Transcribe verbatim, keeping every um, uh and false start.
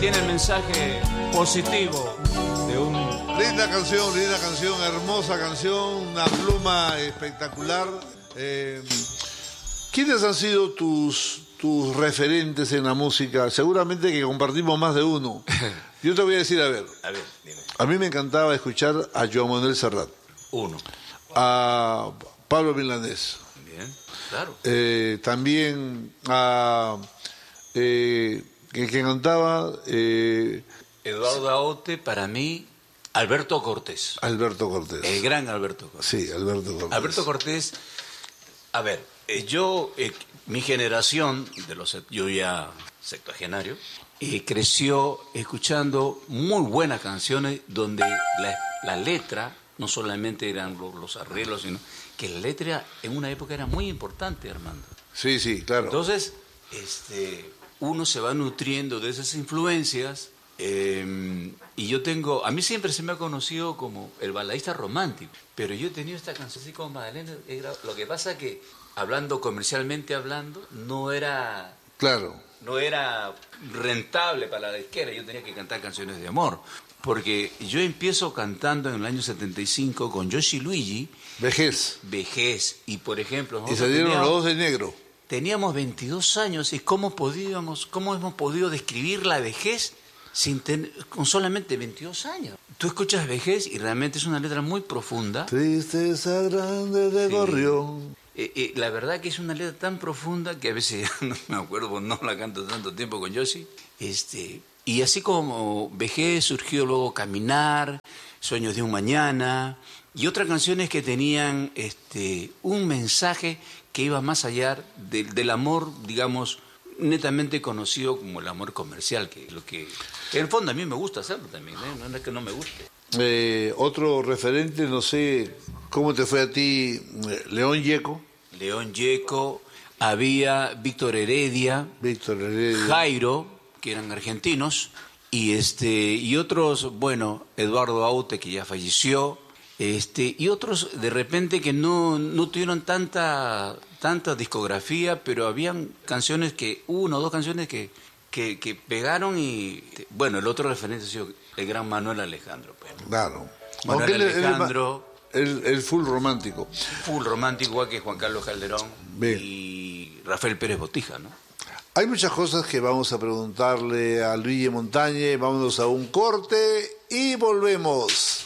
Tiene el mensaje positivo de un... Linda canción, linda canción, hermosa canción, una pluma espectacular. Eh, ¿Quiénes han sido tus, tus referentes en la música? Seguramente que compartimos más de uno. Yo te voy a decir, a ver. A ver, dime. A mí me encantaba escuchar a Joan Manuel Serrat. Uno. A Pablo Milanés. Bien, claro. Eh, también a... Eh, que, que cantaba... Eh, Eduardo Aote, para mí, Alberto Cortés. Alberto Cortés. El gran Alberto Cortés. Sí, Alberto Cortés. Alberto Cortés, a ver, eh, yo, eh, mi generación, de los yo ya septuagenario, eh, creció escuchando muy buenas canciones donde la, la letra, no solamente eran los, los arreglos, sino que la letra en una época era muy importante, Armando. Sí, sí, claro. Entonces, este, uno se va nutriendo de esas influencias. Eh, y yo tengo, a mí siempre se me ha conocido como el baladista romántico, pero yo he tenido esta canción así como Magdalena. Lo que pasa que, hablando comercialmente hablando, no era, Claro. no era rentable para la disquera. Yo tenía que cantar canciones de amor, porque yo empiezo cantando en el año setenta y cinco con Yoshi Luigi, Vejez. Vejez, y por ejemplo... Y nosotros salieron los teníamos- dos de negro. Teníamos veintidós años y cómo podíamos, cómo hemos podido describir la vejez sin ten- con solamente veintidós años. Tú escuchas Vejez y realmente es una letra muy profunda. Tristeza grande de Sí. gorrión. Eh, eh, la verdad que es una letra tan profunda que a veces ya no me acuerdo, porque no la canto tanto tiempo con Yossi. Este, y así como Vejez surgió luego Caminar, Sueños de un Mañana y otras canciones que tenían este, un mensaje que iba más allá del, del amor, digamos, netamente conocido como el amor comercial, que es lo que en el fondo a mí me gusta hacerlo también, ¿eh? No es que no me guste. Eh, otro referente, no sé cómo te fue a ti, eh, León Gieco. León Gieco, había Víctor Heredia, Víctor Heredia. Jairo, que eran argentinos, y este y otros, bueno, Eduardo Aute, que ya falleció, este y otros de repente que no, no tuvieron tanta tanta discografía, pero habían canciones que, una o dos canciones que, que, que pegaron y, bueno, el otro referente ha sido el gran Manuel Alejandro. Pues, ¿no? Claro. Manuel Aunque él- él- Alejandro, El, el full romántico. full romántico, igual que Juan Carlos Calderón Bien. y Rafael Pérez Botija, ¿no? Hay muchas cosas que vamos a preguntarle a Luigi Montañe. Vámonos a un corte y volvemos.